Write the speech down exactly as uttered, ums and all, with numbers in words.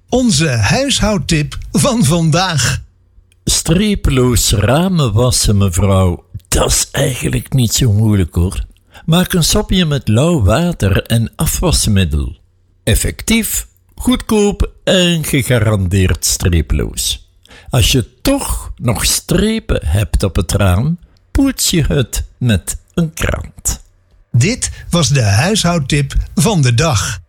Onze huishoudtip van vandaag. Strepeloos ramen wassen, mevrouw. Dat is eigenlijk niet zo moeilijk, hoor. Maak een sopje met lauw water en afwasmiddel. Effectief, goedkoop en gegarandeerd strepeloos. Als je toch nog strepen hebt op het raam, poets je het met een krant. Dit was de huishoudtip van de dag.